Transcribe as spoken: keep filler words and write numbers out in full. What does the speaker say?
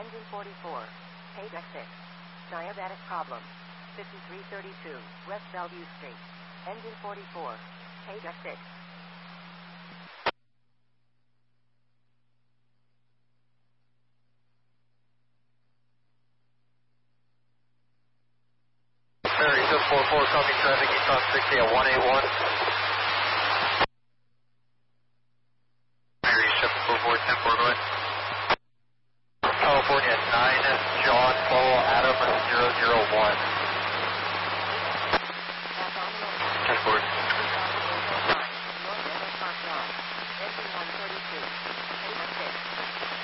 Engine forty-four. Page six. Diabatic problem. fifty-three thirty-two, West Bellevue Street. Engine forty-four. Page six. Ferry seven four four, copy traffic, eastbound sixty at one eight one. Ferry seven four four, ten four, go ahead. California nine, John, follow Adam zero zero one.